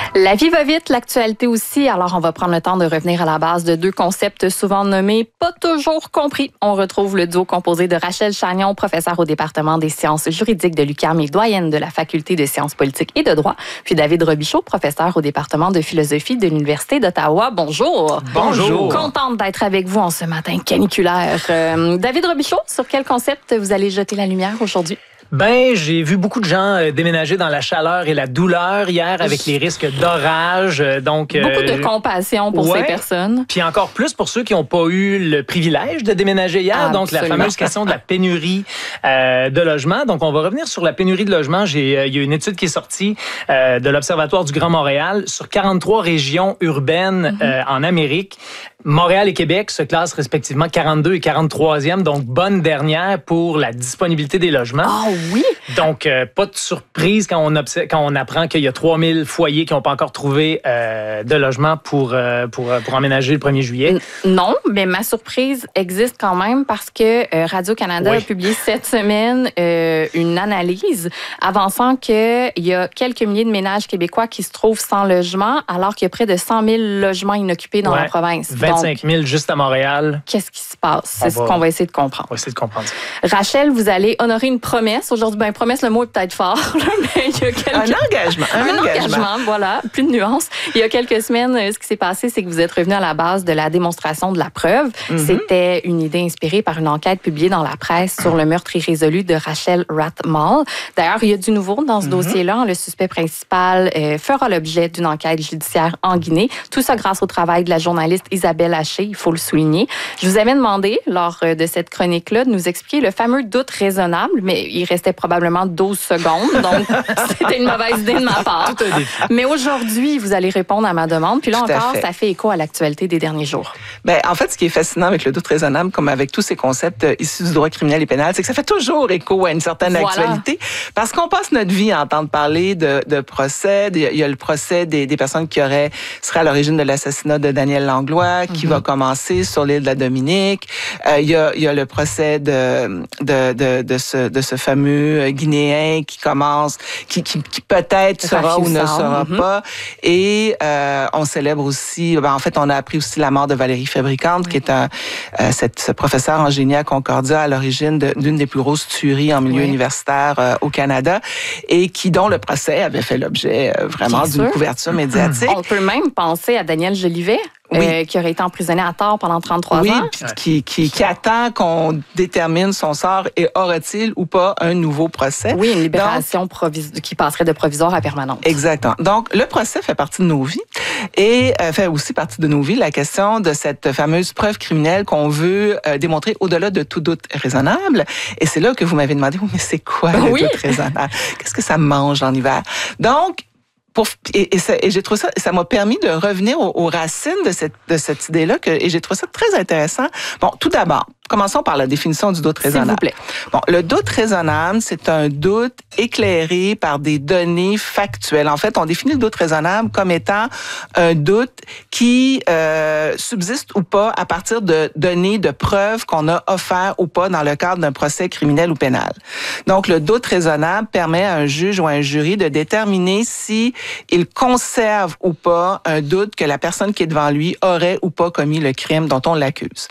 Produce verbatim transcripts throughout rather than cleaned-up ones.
La vie va vite, l'actualité aussi. Alors, on va prendre le temps de revenir à la base de deux concepts souvent nommés, pas toujours compris. On retrouve le duo composé de Rachel Chagnon, professeure au département des sciences juridiques de l'U Q A M et doyenne de la faculté de sciences politiques et de droit, puis David Robichaud, professeur au département de philosophie de l'Université d'Ottawa. Bonjour. Bonjour. Contente d'être avec vous en ce matin caniculaire. Euh, David Robichaud, sur quel concept vous allez jeter la lumière aujourd'hui? Ben, j'ai vu beaucoup de gens euh, déménager dans la chaleur et la douleur hier avec les risques d'orage. Euh, donc Beaucoup euh, de compassion pour ouais. ces personnes. Puis encore plus pour ceux qui n'ont pas eu le privilège de déménager hier. Absolument. Donc, la fameuse question de la pénurie euh, de logements. Donc, on va revenir sur la pénurie de logements. J'ai, euh, il y a une étude qui est sortie euh, de l'Observatoire du Grand Montréal sur quarante-trois régions urbaines mm-hmm. euh, en Amérique. Montréal et Québec se classent respectivement quarante-deux et quarante-troisième, donc bonne dernière pour la disponibilité des logements. Ah oui? Donc, euh, pas de surprise quand on, observe, quand on apprend qu'il y a trois mille foyers qui n'ont pas encore trouvé euh, de logement pour, euh, pour, pour emménager le premier juillet. Non, mais ma surprise existe quand même parce que euh, Radio-Canada oui. a publié cette semaine euh, une analyse avançant qu'il y a quelques milliers de ménages québécois qui se trouvent sans logement alors qu'il y a près de cent mille logements inoccupés dans ouais. la province. vingt-cinq mille Donc, juste à Montréal. Qu'est-ce qui se passe? C'est on ce qu'on va essayer de comprendre. On va essayer de comprendre. Rachel, vous allez honorer une promesse aujourd'hui. Ben, promesse, le mot est peut-être fort, mais il y a quelques... Un engagement. Un, un engagement. engagement, voilà. Plus de nuances. Il y a quelques semaines, ce qui s'est passé, c'est que vous êtes revenu à la base de la démonstration de la preuve. Mm-hmm. C'était une idée inspirée par une enquête publiée dans la presse sur le meurtre irrésolu de Rachel Rathmall. D'ailleurs, il y a du nouveau dans ce mm-hmm. dossier-là. Le suspect principal euh, fera l'objet d'une enquête judiciaire en Guinée. Tout ça grâce au travail de la journaliste Isabelle Haché, il faut le souligner. Je vous avais demandé, lors de cette chronique-là, de nous expliquer le fameux doute raisonnable, mais il restait probablement douze secondes, donc c'était une mauvaise idée de ma part. Mais aujourd'hui, vous allez répondre à ma demande. Puis là tout encore, fait. ça fait écho à l'actualité des derniers jours. Ben, en fait, ce qui est fascinant avec le doute raisonnable, comme avec tous ces concepts issus du droit criminel et pénal, c'est que ça fait toujours écho à une certaine voilà. actualité, parce qu'on passe notre vie à entendre parler de, de procès. Il y a le procès des, des personnes qui auraient seraient à l'origine de l'assassinat de Daniel Langlois, qui mm-hmm. va commencer sur l'île de la Dominique. Euh, il y a, il y a le procès de de de de ce de ce fameux Guinéen qui commence, qui qui, qui peut-être sera ou ne sera mm-hmm. pas. Et euh, on célèbre aussi. Ben, en fait, on a appris aussi la mort de Valérie Fabricante, oui. qui est un euh, cette ce professeur en génie à Concordia à l'origine de, d'une des plus grosses tueries en milieu oui. universitaire euh, au Canada, et qui dont le procès avait fait l'objet euh, vraiment Bien d'une sûr. couverture médiatique. On peut même penser à Daniel Jolivet. Oui. Euh, qui aurait été emprisonné à tort pendant trente-trois oui, ans. Oui, qui, qui, qui attend qu'on détermine son sort et aura-t-il ou pas un nouveau procès. Oui, une libération Donc, provis- qui passerait de provisoire à permanente. Exactement. Donc, le procès fait partie de nos vies et euh, fait aussi partie de nos vies la question de cette fameuse preuve criminelle qu'on veut euh, démontrer au-delà de tout doute raisonnable. Et c'est là que vous m'avez demandé, oh, mais c'est quoi le oui. doute raisonnable? Qu'est-ce que ça mange en hiver? Donc, Pour, et, et, ça, et j'ai trouvé ça, ça m'a permis de revenir aux, aux racines de cette, de cette idée-là, que, et j'ai trouvé ça très intéressant. Bon, tout d'abord, commençons par la définition du doute raisonnable. S'il vous plaît. Bon, le doute raisonnable, c'est un doute éclairé par des données factuelles. En fait, on définit le doute raisonnable comme étant un doute qui euh, subsiste ou pas à partir de données, de preuves qu'on a offertes ou pas dans le cadre d'un procès criminel ou pénal. Donc, le doute raisonnable permet à un juge ou à un jury de déterminer si il conserve ou pas un doute que la personne qui est devant lui aurait ou pas commis le crime dont on l'accuse.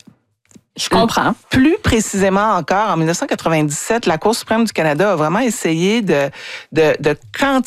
Je comprends. Plus précisément encore, en dix-neuf cent quatre-vingt-dix-sept, la Cour suprême du Canada a vraiment essayé de, de, de quantifier